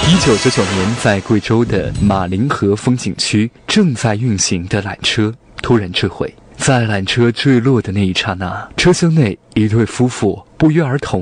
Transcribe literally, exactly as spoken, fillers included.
一九九九年，在贵州的马林河风景区正在运行的缆车突然坠毁。在缆车坠落的那一刹那，车厢内一对夫妇不约而同